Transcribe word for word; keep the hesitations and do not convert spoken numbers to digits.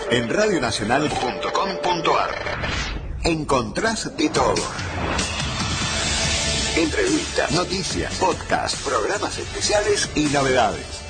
En radio nacional punto com punto a r encontrás de todo. Entrevistas, noticias, podcast, programas especiales y novedades.